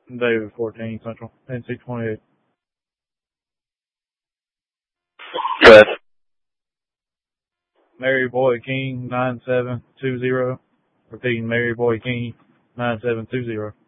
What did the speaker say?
David 14 Central, NC 28. Good. Mary Boy King 9720. Repeating, Mary Boy King 9720.